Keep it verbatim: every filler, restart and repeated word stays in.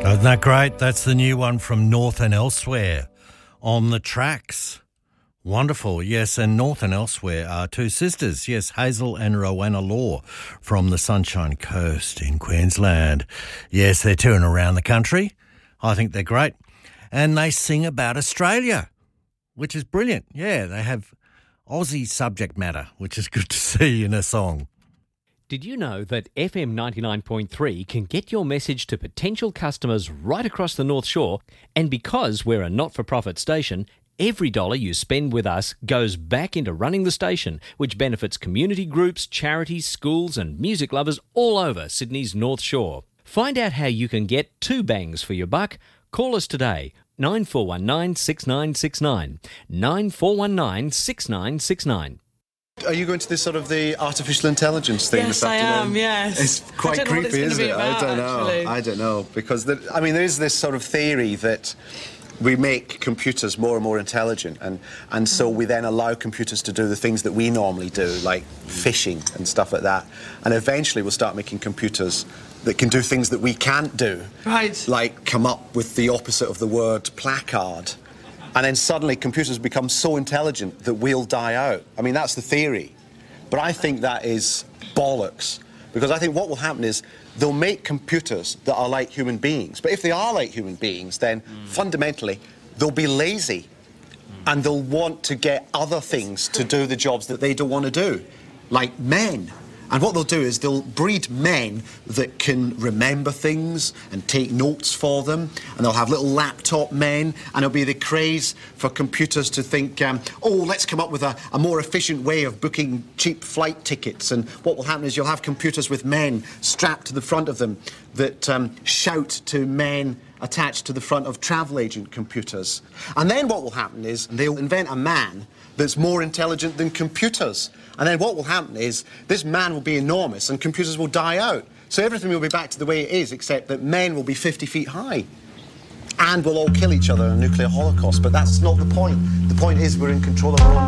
Isn't that great? That's the new one from North and Elsewhere on the tracks. Wonderful, yes, and North and Elsewhere are two sisters, yes, Hazel and Rowena Law from the Sunshine Coast in Queensland. Yes, they're touring around the country. I think they're great. And they sing about Australia, which is brilliant. Yeah, they have Aussie subject matter, which is good to see in a song. Did you know that F M ninety-nine point three can get your message to potential customers right across the North Shore? And because we're a not-for-profit station, every dollar you spend with us goes back into running the station, which benefits community groups, charities, schools and music lovers all over Sydney's North Shore. Find out how you can get two bangs for your buck. Call us today, nine four one nine, six nine six nine, nine four one nine, six nine six nine. Are you going to this sort of the artificial intelligence thing yes, this afternoon? I am, yes. It's quite I don't know creepy, what it's isn't it? gonna be about, I don't know. actually. I don't know. Because, the, I mean, there is this sort of theory that we make computers more and more intelligent, and, and so we then allow computers to do the things that we normally do, like fishing and stuff like that. And eventually we'll start making computers that can do things that we can't do. Right. Like come up with the opposite of the word placard. And then suddenly computers become so intelligent that we'll die out. I mean, that's the theory. But I think that is bollocks. Because I think what will happen is they'll make computers that are like human beings. But if they are like human beings, then mm. fundamentally they'll be lazy. Mm. And they'll want to get other things to do the jobs that they don't want to do, like men. And what they'll do is they'll breed men that can remember things and take notes for them, and they'll have little laptop men, and it'll be the craze for computers to think, um, oh, let's come up with a, a more efficient way of booking cheap flight tickets. And what will happen is you'll have computers with men strapped to the front of them that um, shout to men attached to the front of travel agent computers. And then what will happen is they'll invent a man that's more intelligent than computers. And then what will happen is this man will be enormous and computers will die out. So everything will be back to the way it is, except that men will be fifty feet high. And we'll all kill each other in a nuclear holocaust. But that's not the point. The point is we're in control of our own